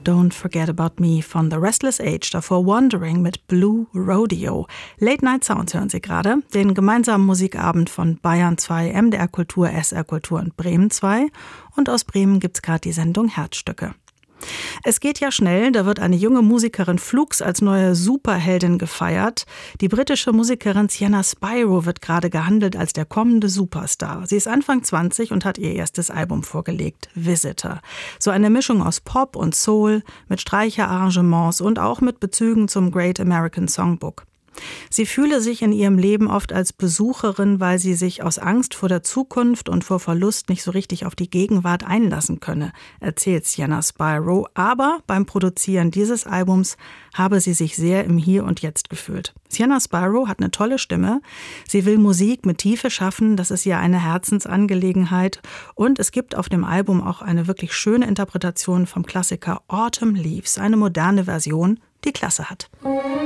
Don't Forget About Me von The Restless Age, davor Wandering mit Blue Rodeo. Late Night Sounds hören Sie gerade, den gemeinsamen Musikabend von Bayern 2, MDR Kultur, SR Kultur und Bremen 2. Und aus Bremen gibt's gerade die Sendung Herzstücke. Es geht ja schnell, da wird eine junge Musikerin flugs als neue Superheldin gefeiert. Die britische Musikerin Sienna Spyro wird gerade gehandelt als der kommende Superstar. Sie ist Anfang 20 und hat ihr erstes Album vorgelegt, Visitor. So eine Mischung aus Pop und Soul, mit Streicherarrangements und auch mit Bezügen zum Great American Songbook. Sie fühle sich in ihrem Leben oft als Besucherin, weil sie sich aus Angst vor der Zukunft und vor Verlust nicht so richtig auf die Gegenwart einlassen könne, erzählt Sienna Spyro. Aber beim Produzieren dieses Albums habe sie sich sehr im Hier und Jetzt gefühlt. Sienna Spyro hat eine tolle Stimme. Sie will Musik mit Tiefe schaffen, das ist ihr eine Herzensangelegenheit. Und es gibt auf dem Album auch eine wirklich schöne Interpretation vom Klassiker Autumn Leaves, eine moderne Version, die Klasse hat.